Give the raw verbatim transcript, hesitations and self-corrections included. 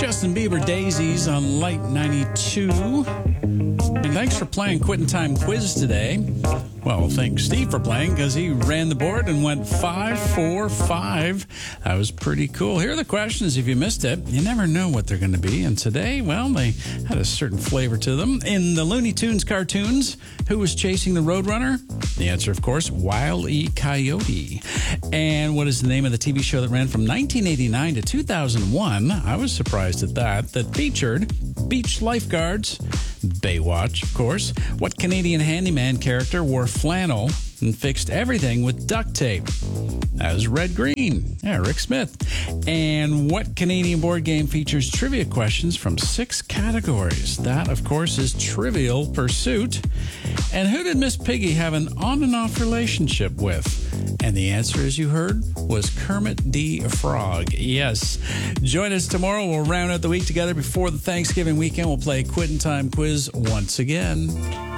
Justin Bieber, Daisies on Light ninety-two. And thanks for playing Quitting Time Quiz today. Well, thanks Steve for playing because he ran the board and went five, four, five. That was pretty cool. Here are the questions. If you missed it, you never know what they're going to be. And today, well, they had a certain flavor to them. In the Looney Tunes cartoons, who was chasing the Roadrunner? The answer, of course, Wile E. Coyote. And what is the name of the T V show that ran from nineteen eighty-nine to two thousand one? I was surprised at that. That featured beach lifeguards. Baywatch, of course. What Canadian handyman character wore flannel and fixed everything with duct tape? That was Red Green. Yeah, Rick Smith. And what Canadian board game features trivia questions from six categories? That, of course, is Trivial Pursuit. And who did Miss Piggy have an on and off relationship with? And the answer, as you heard, was Kermit the Frog. Yes. Join us tomorrow. We'll round out the week together before the Thanksgiving weekend. We'll play Quitting Time Quiz once again.